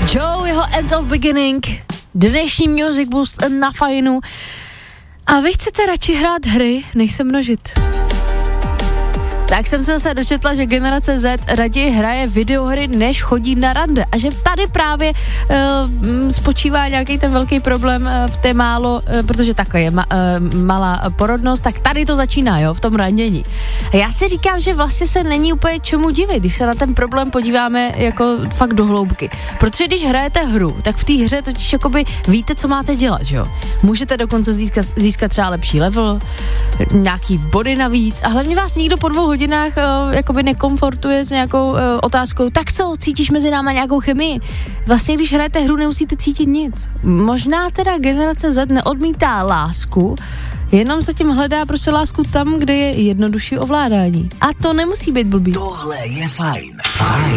Joe, jeho End of Beginning, dnešní Music Boost na Fajnu. A vy chcete radši hrát hry, než se množit. Tak jsem se zase dočetla, že generace Z raději hraje videohry, než chodí na rande. A že tady právě spočívá nějaký ten velký problém v té protože takhle je malá porodnost, tak tady to začíná, jo, v tom randění. A já si říkám, že vlastně se není úplně čemu divit, když se na ten problém podíváme jako fakt do hloubky. Protože když hrajete hru, tak v té hře totiž jakoby víte, co máte dělat, jo. Můžete dokonce získat třeba lepší level, nějaký body navíc a hlavně vás nikdo po 2 hodinách jakoby nekomfortuje s nějakou otázkou, tak co, cítíš mezi náma nějakou chemii? Vlastně, když hrajete hru, nemusíte cítit nic. Možná teda generace Z neodmítá lásku, jenom se tím hledá prostě lásku tam, kde je jednodušší ovládání. A to nemusí být blbý. Tohle je fajn. Fajn